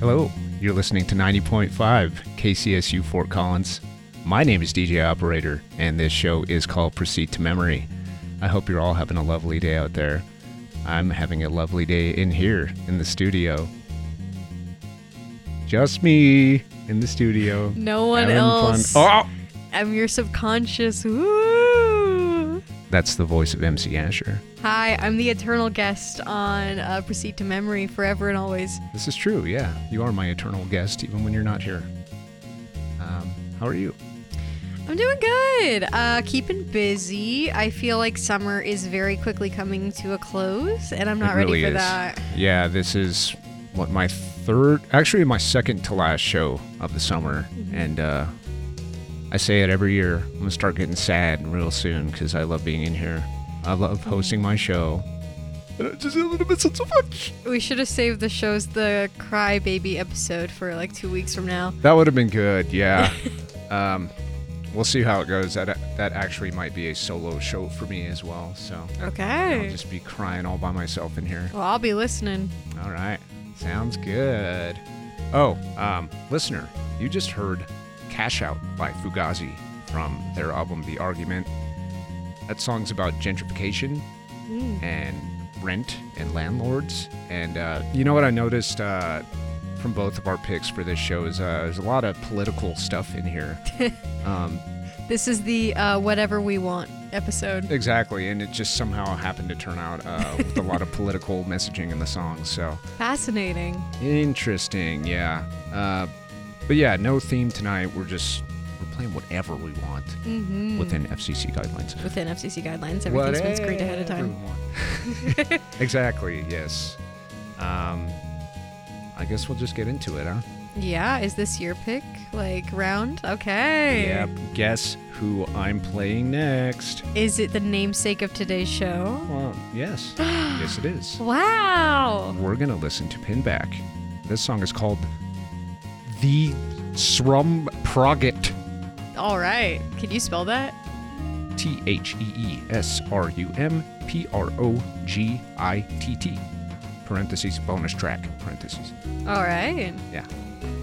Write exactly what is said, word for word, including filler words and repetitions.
Hello, you're listening to ninety point five K C S U Fort Collins. My name is D J Operator, and this show is called Proceed to Memory. I hope you're all having a lovely day out there. I'm having a lovely day in here, in the studio. Just me in the studio. No one having else. Fun. Oh! I'm your subconscious. Woo! That's the voice of M C Asher. Hi, I'm the eternal guest on uh, Proceed to Memory, forever and always. This is true, yeah. You are my eternal guest, even when you're not here. Um, how are you? I'm doing good. Uh, keeping busy. I feel like summer is very quickly coming to a close, and I'm not It ready really for is. that. Yeah, this is what my third, actually my second to last show of the summer, Mm-hmm. and uh, I say it every year. I'm gonna start getting sad real soon because I love being in here. I love hosting my show. And I just a little bit so much. We should have saved the show's the Cry Baby episode for like two weeks from now. That would have been good. Yeah. um, we'll see how it goes. That that actually might be a solo show for me as well. So I'll Okay. just be crying all by myself in here. Well, I'll be listening. All right. Sounds good. Oh, um, listener, you just heard Cash Out by Fugazi from their album The Argument. That song's about gentrification Mm. and rent and landlords. And uh, you know what I noticed uh, from both of our picks for this show is uh, there's a lot of political stuff in here. um, This is the uh, Whatever We Want episode. exactly. And it just somehow happened to turn out uh, with a lot of political messaging in the song. So Fascinating. interesting, yeah. Uh, but yeah, no theme tonight. We're just we're playing whatever we want Mm-hmm. within F C C guidelines. Within F C C guidelines, everything's been screened ahead of time. Whatever we want. Exactly. Yes. Um, I guess we'll just get into it, huh? Yeah, is this your pick? Like round? Okay. Yep. Guess who I'm playing next? Is it the namesake of today's show? Well, yes. Yes, it is. Wow. We're gonna listen to Pinback. This song is called "The Srum Progit." All right. Can you spell that? T H E E S R U M P R O G I T T. Parentheses, bonus track, parentheses. All right. Yeah.